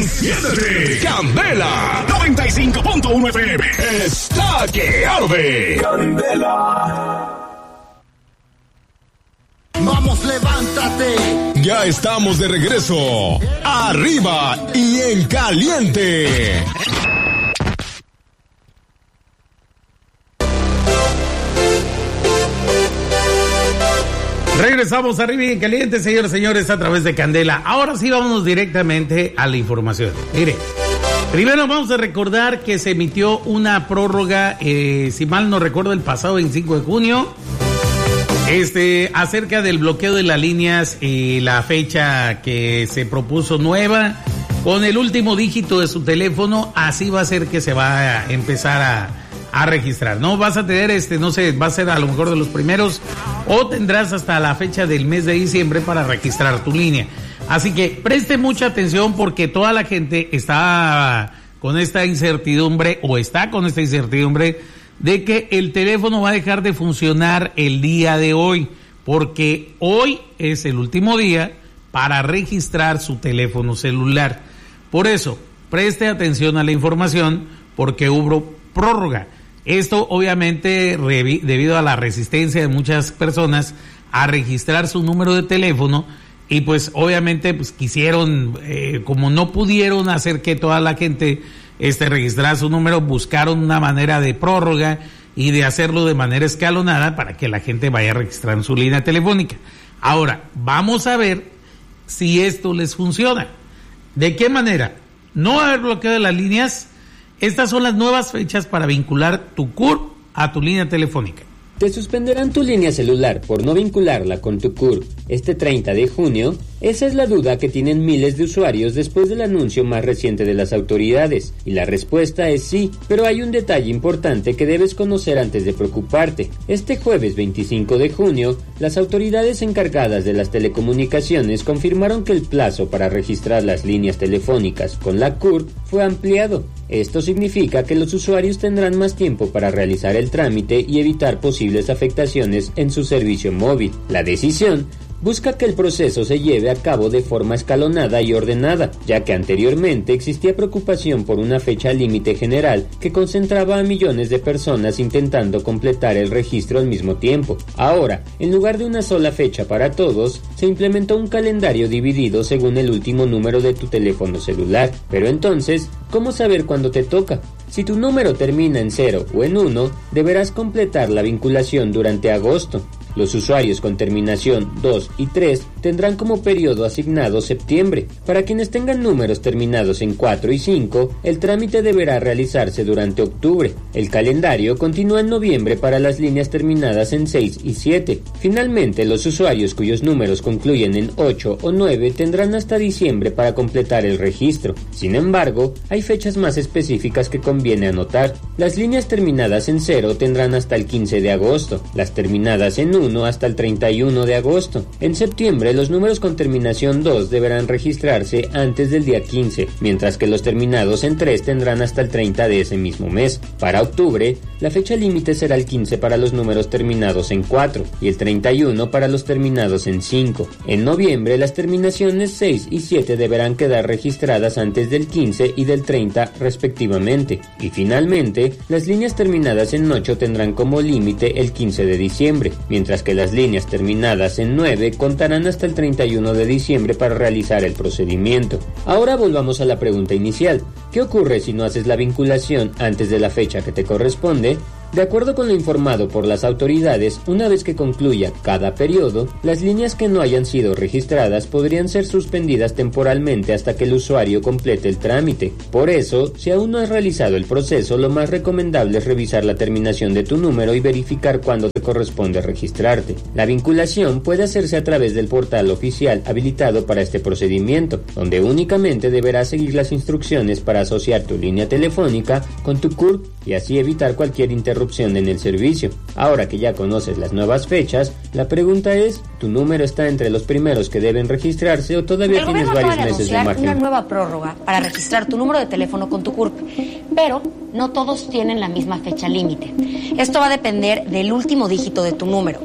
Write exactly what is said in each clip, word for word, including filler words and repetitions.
Enciéndete, Candela noventa y cinco punto uno F M. Está que arde. Candela. Vamos, levántate. Ya estamos de regreso. Arriba y en caliente. Regresamos arriba y en caliente, señores y señores, a través de Candela. Ahora sí, vámonos directamente a la información. Mire, primero vamos a recordar que se emitió una prórroga, eh, si mal no recuerdo, el pasado veinticinco de junio, este, acerca del bloqueo de las líneas y la fecha que se propuso nueva. Con el último dígito de su teléfono, así va a ser que se va a empezar a... a registrar, ¿no? Vas a tener, este, no sé, va a ser a lo mejor de los primeros, o tendrás hasta la fecha del mes de diciembre para registrar tu línea. Así que preste mucha atención porque toda la gente está con esta incertidumbre, o está con esta incertidumbre, de que el teléfono va a dejar de funcionar el día de hoy, porque hoy es el último día para registrar su teléfono celular. Por eso, preste atención a la información, porque hubo prórroga. Esto obviamente revi- debido a la resistencia de muchas personas a registrar su número de teléfono, y pues obviamente pues quisieron, eh, como no pudieron hacer que toda la gente este registrara su número, buscaron una manera de prórroga y de hacerlo de manera escalonada para que la gente vaya registrando su línea telefónica. Ahora, vamos a ver si esto les funciona. ¿De qué manera? No haber bloqueo de las líneas. Estas son las nuevas fechas para vincular tu C U R P a tu línea telefónica. Te suspenderán tu línea celular por no vincularla con tu C U R P este treinta de junio. Esa es la duda que tienen miles de usuarios después del anuncio más reciente de las autoridades. Y la respuesta es sí, pero hay un detalle importante que debes conocer antes de preocuparte. Este jueves veinticinco de junio, las autoridades encargadas de las telecomunicaciones confirmaron que el plazo para registrar las líneas telefónicas con la C U R P fue ampliado. Esto significa que los usuarios tendrán más tiempo para realizar el trámite y evitar posibles afectaciones en su servicio móvil. La decisión busca que el proceso se lleve a cabo de forma escalonada y ordenada, ya que anteriormente existía preocupación por una fecha límite general que concentraba a millones de personas intentando completar el registro al mismo tiempo. Ahora, en lugar de una sola fecha para todos, se implementó un calendario dividido según el último número de tu teléfono celular. Pero entonces, ¿cómo saber cuándo te toca? Si tu número termina en cero o en uno, deberás completar la vinculación durante agosto. Los usuarios con terminación dos y tres tendrán como periodo asignado septiembre. Para quienes tengan números terminados en cuatro y cinco, el trámite deberá realizarse durante octubre. El calendario continúa en noviembre para las líneas terminadas en seis y siete. Finalmente, los usuarios cuyos números concluyen en ocho o nueve tendrán hasta diciembre para completar el registro. Sin embargo, hay fechas más específicas que conviene anotar. Las líneas terminadas en cero tendrán hasta el quince de agosto, las terminadas en uno hasta el treinta y uno de agosto. En septiembre, los números con terminación dos deberán registrarse antes del día quince, mientras que los terminados en tres tendrán hasta el treinta de ese mismo mes. Para octubre, la fecha límite será el quince para los números terminados en cuatro y el treinta y uno para los terminados en cinco. En noviembre, las terminaciones seis y siete deberán quedar registradas antes del quince y del treinta respectivamente. Y finalmente, las líneas terminadas en ocho tendrán como límite el quince de diciembre, mientras que las líneas terminadas en nueve contarán hasta el treinta y uno de diciembre para realizar el procedimiento. Ahora volvamos a la pregunta inicial. ¿Qué ocurre si no haces la vinculación antes de la fecha que te corresponde? De acuerdo con lo informado por las autoridades, una vez que concluya cada periodo, las líneas que no hayan sido registradas podrían ser suspendidas temporalmente hasta que el usuario complete el trámite. Por eso, si aún no has realizado el proceso, lo más recomendable es revisar la terminación de tu número y verificar cuándo te corresponde registrarte. La vinculación puede hacerse a través del portal oficial habilitado para este procedimiento, donde únicamente deberás seguir las instrucciones para asociar tu línea telefónica con tu C U R P y así evitar cualquier interrupción en el servicio. Ahora que ya conoces las nuevas fechas, la pregunta es, ¿tu número está entre los primeros que deben registrarse o todavía tienes varios meses de margen? Una nueva prórroga para registrar tu número de teléfono con tu C U R P, pero no todos tienen la misma fecha límite. Esto va a depender del último dígito de tu número.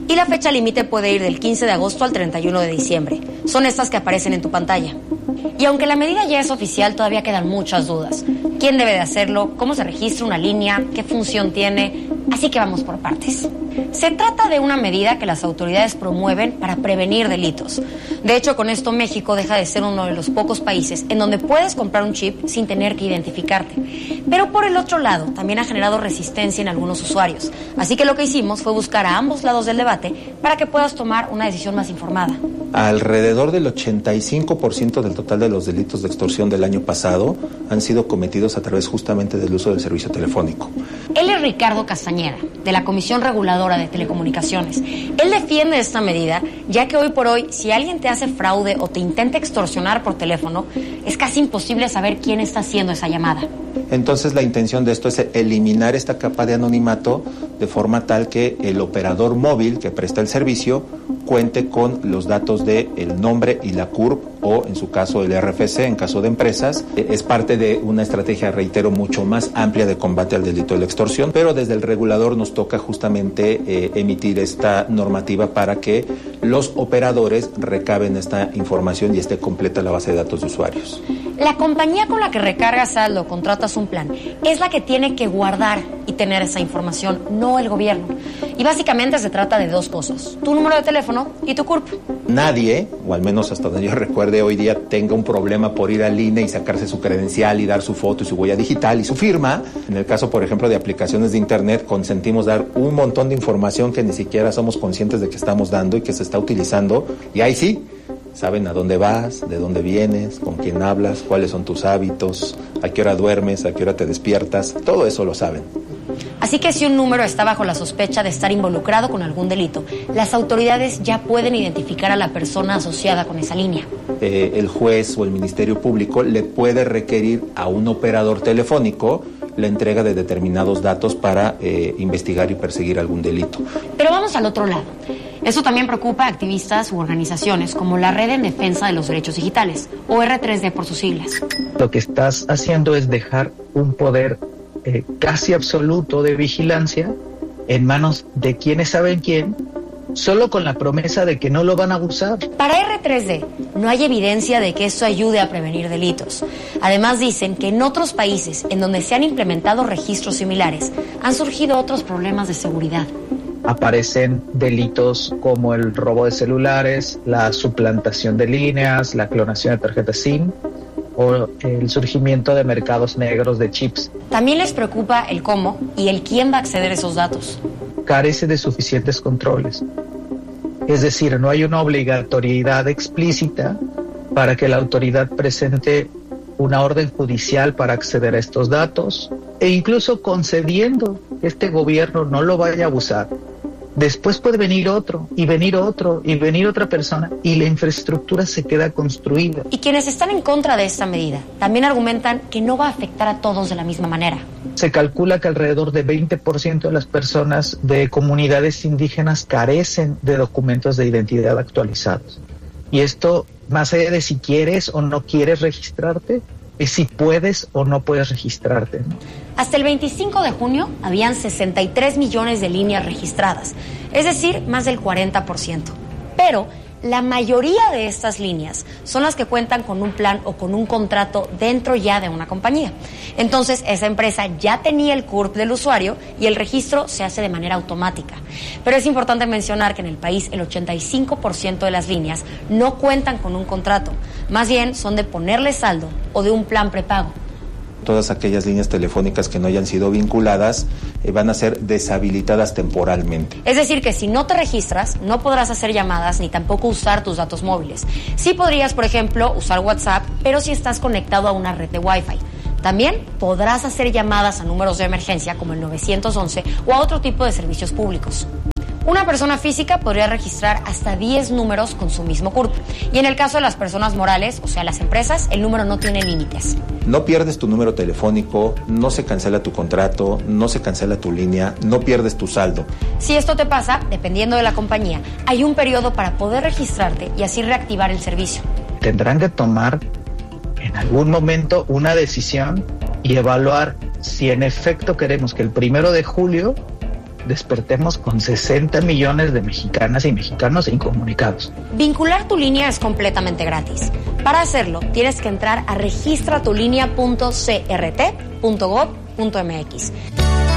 y la fecha límite puede ir del quince de agosto al treinta y uno de diciembre. Son estas que aparecen en tu pantalla. Y aunque la medida ya es oficial, todavía quedan muchas dudas. ¿Quién debe de hacerlo? ¿Cómo se registra una línea? ¿Qué función tiene? Así que vamos por partes. Se trata de una medida que las autoridades promueven para prevenir delitos. De hecho, con esto México deja de ser uno de los pocos países en donde puedes comprar un chip sin tener que identificarte. Pero por el otro lado, también ha generado resistencia en algunos usuarios. Así que lo que hicimos fue buscar a ambos lados del debate para que puedas tomar una decisión más informada. Alrededor del ochenta y cinco por ciento del total de los delitos de extorsión del año pasado han sido cometidos a través justamente del uso del servicio telefónico. Él es Ricardo Castañeda, de la Comisión Reguladora de Telecomunicaciones. Él defiende esta medida, ya que hoy por hoy, si alguien te hace fraude o te intenta extorsionar por teléfono, es casi imposible saber quién está haciendo esa llamada. Entonces la intención de esto es eliminar esta capa de anonimato de forma tal que el operador móvil que presta el servicio cuente con los datos de el nombre y la C U R P o en su caso el R F C en caso de empresas. Es parte de una estrategia, reitero, mucho más amplia de combate al delito de la extorsión, pero desde el regulador nos toca justamente eh, emitir esta normativa para que los operadores recaben esta información y esté completa la base de datos de usuarios. La compañía con la que recargas saldo o contratas un plan es la que tiene que guardar y tener esa información, no el gobierno. Y básicamente se trata de dos cosas: tu número de teléfono y tu C U R P. Nadie, o al menos hasta donde yo recuerde hoy día, tenga un problema por ir al I N E y sacarse su credencial y dar su foto y su huella digital y su firma. En el caso, por ejemplo, de aplicaciones de internet, consentimos dar un montón de información que ni siquiera somos conscientes de que estamos dando y que se está utilizando. Y ahí sí, saben a dónde vas, de dónde vienes, con quién hablas, cuáles son tus hábitos, a qué hora duermes, a qué hora te despiertas. Todo eso lo saben. Así que si un número está bajo la sospecha de estar involucrado con algún delito, las autoridades ya pueden identificar a la persona asociada con esa línea. Eh, el juez o el Ministerio Público le puede requerir a un operador telefónico la entrega de determinados datos para eh, investigar y perseguir algún delito. Pero vamos al otro lado. Eso también preocupa a activistas u organizaciones como la Red en Defensa de los Derechos Digitales, o R tres D por sus siglas. Lo que estás haciendo es dejar un poder eh, casi absoluto de vigilancia en manos de quienes saben quién, solo con la promesa de que no lo van a abusar. Para R tres D no hay evidencia de que esto ayude a prevenir delitos. Además dicen que en otros países en donde se han implementado registros similares han surgido otros problemas de seguridad. Aparecen delitos como el robo de celulares, la suplantación de líneas, la clonación de tarjetas SIM o el surgimiento de mercados negros de chips. También les preocupa el cómo y el quién va a acceder a esos datos. Carece de suficientes controles. Es decir, no hay una obligatoriedad explícita para que la autoridad presente una orden judicial para acceder a estos datos, e incluso concediendo que este gobierno no lo vaya a abusar. Después puede venir otro, y venir otro, y venir otra persona, y la infraestructura se queda construida. Y quienes están en contra de esta medida también argumentan que no va a afectar a todos de la misma manera. Se calcula que alrededor de veinte por ciento de las personas de comunidades indígenas carecen de documentos de identidad actualizados. Y esto, más allá de si quieres o no quieres registrarte, es si puedes o no puedes registrarte, ¿no? Hasta el veinticinco de junio habían sesenta y tres millones de líneas registradas, es decir, más del cuarenta por ciento. Pero la mayoría de estas líneas son las que cuentan con un plan o con un contrato dentro ya de una compañía. Entonces, esa empresa ya tenía el C U R P del usuario y el registro se hace de manera automática. Pero es importante mencionar que en el país el ochenta y cinco por ciento de las líneas no cuentan con un contrato. Más bien son de ponerle saldo o de un plan prepago. Todas aquellas líneas telefónicas que no hayan sido vinculadas eh, van a ser deshabilitadas temporalmente. Es decir, que si no te registras, no podrás hacer llamadas ni tampoco usar tus datos móviles. Sí podrías, por ejemplo, usar WhatsApp, pero si estás conectado a una red de Wi-Fi. También podrás hacer llamadas a números de emergencia como el nueve once o a otro tipo de servicios públicos. Una persona física podría registrar hasta diez números con su mismo C U R P. Y en el caso de las personas morales, o sea, las empresas, el número no tiene límites. No pierdes tu número telefónico, no se cancela tu contrato, no se cancela tu línea, no pierdes tu saldo. Si esto te pasa, dependiendo de la compañía, hay un periodo para poder registrarte y así reactivar el servicio. Tendrán que tomar en algún momento una decisión y evaluar si en efecto queremos que el primero de julio despertemos con sesenta millones de mexicanas y mexicanos incomunicados. Vincular tu línea es completamente gratis. Para hacerlo, tienes que entrar a registratulinea punto c r t punto gov punto m x.